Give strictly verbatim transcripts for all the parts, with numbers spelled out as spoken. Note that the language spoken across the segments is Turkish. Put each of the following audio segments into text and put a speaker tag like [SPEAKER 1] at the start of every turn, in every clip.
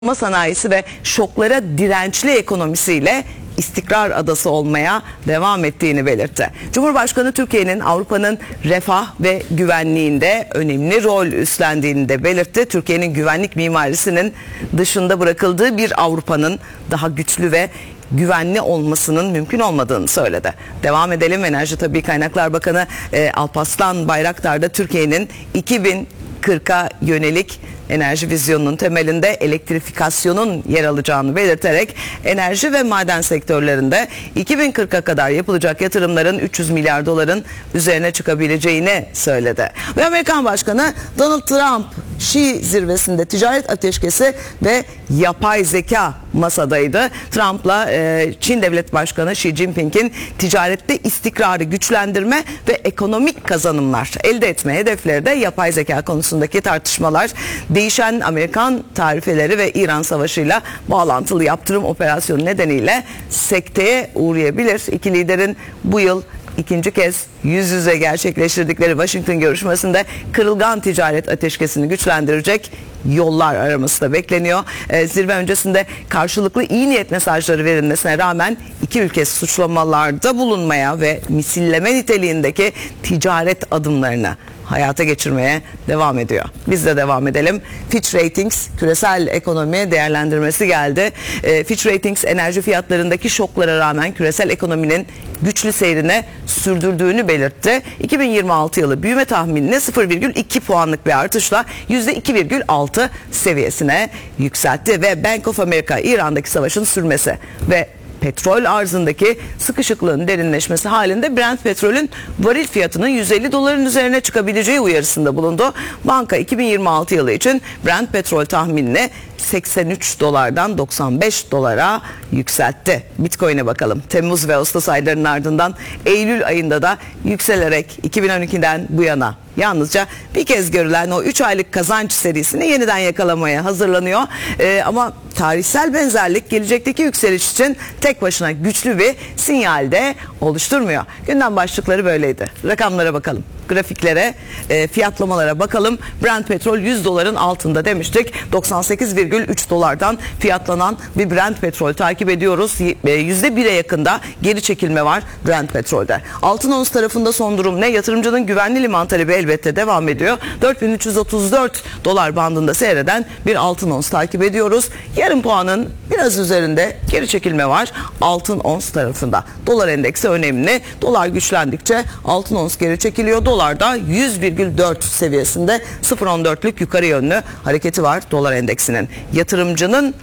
[SPEAKER 1] Savunma sanayisi ve şoklara dirençli ekonomisiyle istikrar adası olmaya devam ettiğini belirtti. Cumhurbaşkanı Türkiye'nin Avrupa'nın refah ve güvenliğinde önemli rol üstlendiğini de belirtti. Türkiye'nin güvenlik mimarisinin dışında bırakıldığı bir Avrupa'nın daha güçlü ve güvenli olmasının mümkün olmadığını söyledi. Devam edelim. Enerji Tabii Kaynaklar Bakanı e, Alparslan Bayraktar da Türkiye'nin iki bin kırka yönelik enerji vizyonunun temelinde elektrifikasyonun yer alacağını belirterek enerji ve maden sektörlerinde iki bin kırka kadar yapılacak yatırımların üç yüz milyar doların üzerine çıkabileceğini söyledi. Ve Amerikan Başkanı Donald Trump Şii zirvesinde ticaret ateşkesi ve yapay zeka masadaydı. Trump'la e, Çin Devlet Başkanı Xi Jinping'in ticarette istikrarı güçlendirme ve ekonomik kazanımlar elde etme hedefleri de yapay zeka konusundaki tartışmalar, değişen Amerikan tarifeleri ve İran savaşıyla bağlantılı yaptırım operasyonu nedeniyle sekteye uğrayabilir. İki liderin bu yıl ikinci kez yüz yüze gerçekleştirdikleri Washington görüşmesinde kırılgan ticaret ateşkesini güçlendirecek yollar araması da bekleniyor. Ee, zirve öncesinde karşılıklı iyi niyet mesajları verilmesine rağmen iki ülke suçlamalarda bulunmaya ve misilleme niteliğindeki ticaret adımlarını hayata geçirmeye devam ediyor. Biz de devam edelim. Fitch Ratings küresel ekonomi değerlendirmesi geldi. E, Fitch Ratings enerji fiyatlarındaki şoklara rağmen küresel ekonominin güçlü seyrini sürdürdüğünü belirtti. iki bin yirmi altı yılı büyüme tahminini sıfır virgül iki puanlık bir artışla yüzde iki virgül altı seviyesine yükseltti ve Bank of America İran'daki savaşın sürmesi ve petrol arzındaki sıkışıklığın derinleşmesi halinde Brent petrolün varil fiyatının yüz elli doların üzerine çıkabileceği uyarısında bulundu. Banka iki bin yirmi altı yılı için Brent petrol tahminini seksen üç dolardan doksan beş dolara yükseltti. Bitcoin'e bakalım. Temmuz ve Ağustos aylarının ardından Eylül ayında da yükselerek iki bin on ikiden bu yana yalnızca bir kez görülen o üç aylık kazanç serisini yeniden yakalamaya hazırlanıyor. Ee, ama tarihsel benzerlik gelecekteki yükseliş için tek başına güçlü bir sinyal de oluşturmuyor. Gündem başlıkları böyleydi. Rakamlara bakalım. Grafiklere, e, fiyatlamalara bakalım. Brent petrol yüz doların altında demiştik. doksan sekiz virgül üç dolardan fiyatlanan bir Brent petrol takip ediyoruz. yüzde bire yakında geri çekilme var Brent petrolde. Altın ons tarafında son durum ne? Yatırımcının güvenli liman talebi elbette devam ediyor. dört bin üç yüz otuz dört dolar bandında seyreden bir altın ons takip ediyoruz. Yarım puanın biraz üzerinde geri çekilme var altın ons tarafında. Dolar endeksi önemli. Dolar güçlendikçe altın ons geri çekiliyor. Dolar da yüz virgül dört seviyesinde sıfır virgül on dörtlük yukarı yönlü hareketi var dolar endeksinin. Yatırımcının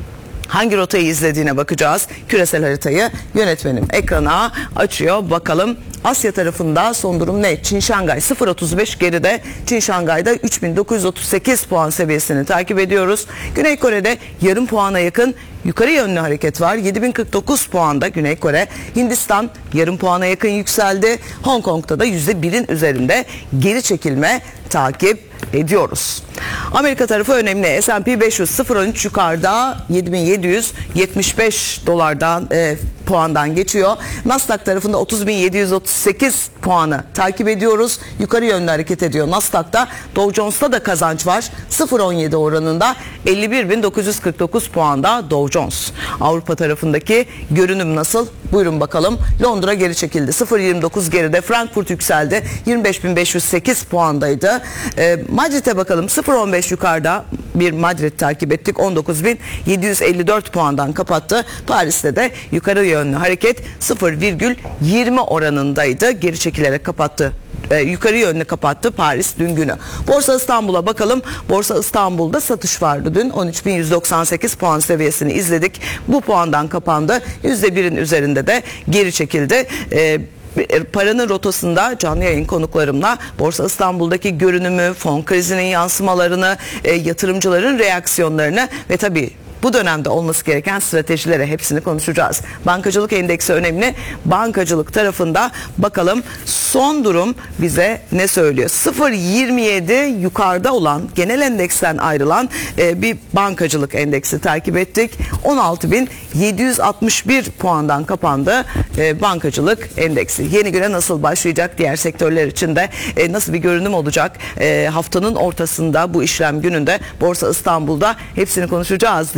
[SPEAKER 1] hangi rotayı izlediğine bakacağız. Küresel haritayı yönetmenim ekrana açıyor. Bakalım Asya tarafında son durum ne? Çin Şangay sıfır virgül otuz beş geride. Çin Şangay'da üç bin dokuz yüz otuz sekiz puan seviyesini takip ediyoruz. Güney Kore'de yarım puana yakın yukarı yönlü hareket var. yedi bin kırk dokuz puanda Güney Kore. Hindistan yarım puana yakın yükseldi. Hong Kong'da da yüzde birin üzerinde geri çekilme takip ediyoruz. Amerika tarafı önemli. S and P beş yüz sıfır virgül on üç yukarıda yedi bin yedi yüz yetmiş beş dolardan e, puandan geçiyor. Nasdaq tarafında otuz bin yedi yüz otuz sekiz puanı takip ediyoruz. Yukarı yönlü hareket ediyor Nasdaq'ta. Dow Jones'ta da kazanç var. sıfır virgül on yedi oranında elli bir bin dokuz yüz kırk dokuz puanda Dow Jones. Avrupa tarafındaki görünüm nasıl? Buyurun bakalım. Londra geri çekildi. sıfır virgül yirmi dokuz geride. Frankfurt yükseldi. yirmi beş bin beş yüz sekiz puandaydı. E, Madrid'e bakalım. sıfır virgül on beş yukarıda bir Madrid takip ettik. on dokuz bin yedi yüz elli dört puandan kapattı. Paris'te de yukarı yönlü hareket sıfır virgül yirmi oranındaydı. Geri çekilerek kapattı. Ee, yukarı yönlü kapattı Paris dün günü. Borsa İstanbul'a bakalım. Borsa İstanbul'da satış vardı dün. on üç bin yüz doksan sekiz puan seviyesini izledik. Bu puandan kapandı. yüzde birin üzerinde de geri çekildi. Ee, Paranın rotasında canlı yayın konuklarımla Borsa İstanbul'daki görünümü, fon krizinin yansımalarını, e, yatırımcıların reaksiyonlarını ve tabii bu dönemde olması gereken stratejilere hepsini konuşacağız. Bankacılık endeksi önemli. Bankacılık tarafında bakalım son durum bize ne söylüyor? sıfır virgül yirmi yedi yukarıda olan, genel endeksten ayrılan e, bir bankacılık endeksi takip ettik. on altı bin yedi yüz altmış bir puandan kapandı e, bankacılık endeksi. Yeni güne nasıl başlayacak, diğer sektörler için de e, nasıl bir görünüm olacak? E, haftanın ortasında, bu işlem gününde Borsa İstanbul'da hepsini konuşacağız.